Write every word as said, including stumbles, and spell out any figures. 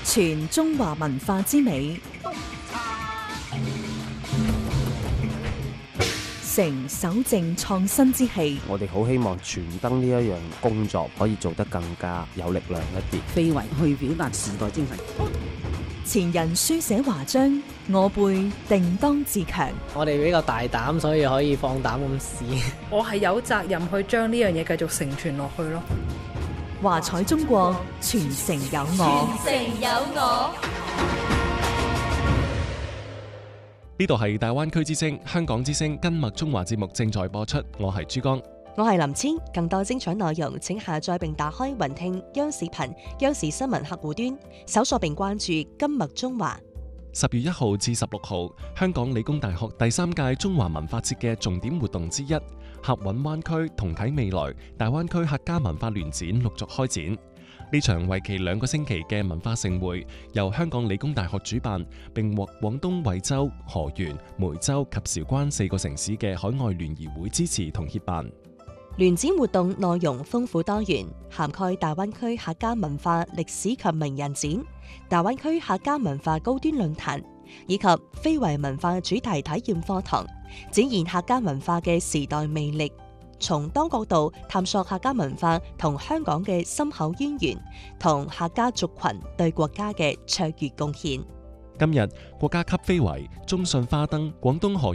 傳中華文化之美，承守正創新之氣。 我哋好希望傳燈呢一樣工作可以做得更加有力量一啲， 非遺去表達時代精神。 前人書寫華章，我輩定當自強。 我哋比較大膽，所以可以放膽咁試。 我係有責任去將呢樣嘢繼續承傳落去咯。 華彩中國，傳承有我。 傳承有我。 呢度係大灣區之聲、香港之聲跟麥中華節目正在播出，我係珠江， 我係林千。更多精彩內容請下載並打開雲聽央視頻、央視新聞客戶端，搜索並關注跟麥中華。 十月一號至十六號，香港理工大學第三屆中華文化節嘅重點活動之一，合韻灣區同體未來大灣區客家文化聯展陸續開展。呢場為期兩個星期嘅文化盛會，由香港理工大學主辦，並獲廣東惠州、河源、梅州及韶關四個城市嘅海外聯誼會支持同協辦。 聯展活動內容豐富多元，涵蓋大灣區客家文化歷史及名人展、大灣區客家文化高端論壇，以及非遺文化主題體驗課堂，展現客家文化嘅時代魅力，從多角度探索客家文化同香港嘅深厚淵源，同客家族群對國家嘅卓越貢獻。 今日國家級非遺中信花燈廣東河